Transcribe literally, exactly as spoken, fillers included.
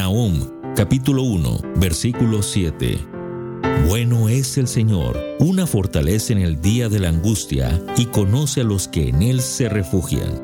Nahum, capítulo uno, versículo siete. Bueno es el Señor, una fortaleza en el día de la angustia, y conoce a los que en Él se refugian.